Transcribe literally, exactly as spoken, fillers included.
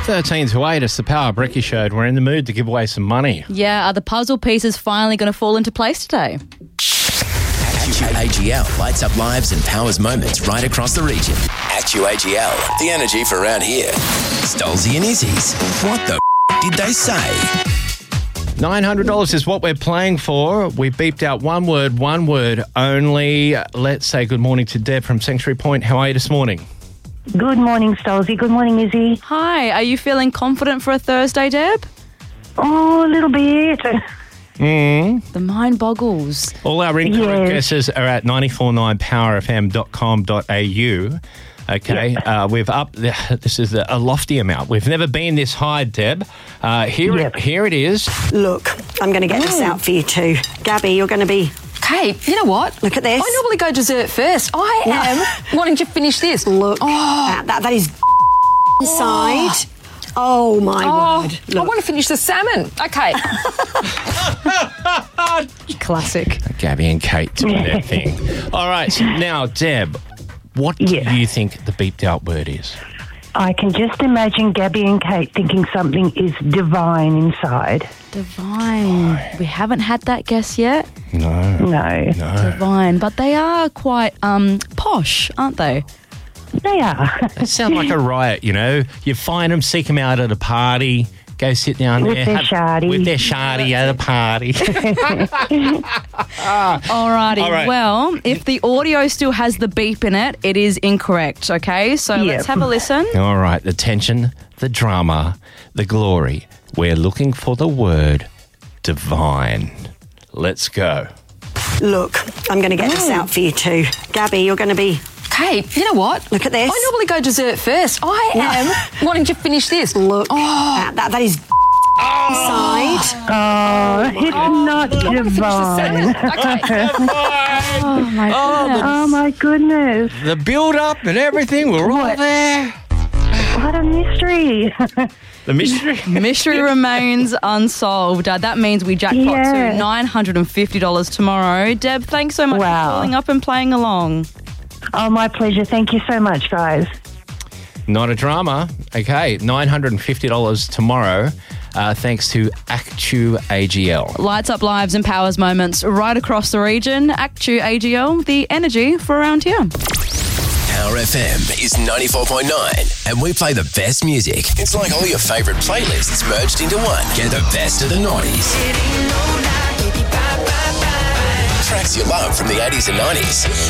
thirteen to eight, it's the Power Brekkie Show. And we're in the mood to give away some money. Yeah, are the puzzle pieces finally going to fall into place today? Actu A G L lights up lives and powers moments right across the region. Actu A G L, the energy for around here. Stolzy and Izzy's. What the f- did they say? nine hundred dollars is what we're playing for. We beeped out one word, one word only. Let's say good morning to Deb from Sanctuary Point. How are you this morning? Good morning, Stolzy. Good morning, Izzy. Hi, are you feeling confident for a Thursday, Deb? Oh, a little bit. Mm. The mind boggles. All our incorrect Yes. guesses are at nine four nine power f m dot com dot a u. Okay, Yep. uh, we've up. The, this is a lofty amount. We've never been this high, Deb. Uh, here, Yep. it, here it is. Look, I'm going to get this out for you too. Gabby, you're going to be... Kate, you know what? Look at this. I normally go dessert first. I am wanting to finish this. Look, Oh. at that, that is inside. Oh, my Oh, word. I Look. want to finish the salmon. Okay. Classic. Gabby and Kate doing their thing. All right, so now, Deb, what do Yeah. you think the beeped out word is? I can just imagine Gabby and Kate thinking something is divine inside. Divine. We haven't had that guess yet. No. No, No. Divine. But they are quite um, posh, aren't they? they are. It sounds like a riot, you know. You find them, seek them out at a party, go sit down With there. their have- shardy. With their shardy at a party. Alrighty. All right. Well, if the audio still has the beep in it, it is incorrect, okay? So Yep. let's have a listen. All right, the tension, the drama, the glory. We're looking for the word divine. Let's go. Look, I'm going to get this out for you too. Gabby, you're going to be... Kate, you know what? Look at this. I normally go dessert first. I am wanting to finish this. Look, Oh. at that, that is inside. Oh, it's not divine. Okay. Oh, my goodness. Oh, my goodness. The build up and everything, we're all What? there. What a mystery. The mystery. Mystery remains unsolved. Uh, that means we jackpot Yeah. to nine hundred fifty dollars tomorrow. Deb, thanks so much Wow. for calling up and playing along. Oh, my pleasure. Thank you so much, guys. Not a drama. Okay, nine hundred fifty dollars tomorrow, uh, thanks to Actu A G L. Lights up lives and powers moments right across the region. Actu A G L, the energy for around here. Power F M is ninety-four point nine, and we play the best music. It's like all your favourite playlists merged into one. Get the best of the noughties. Tracks you love from the eighties and nineties.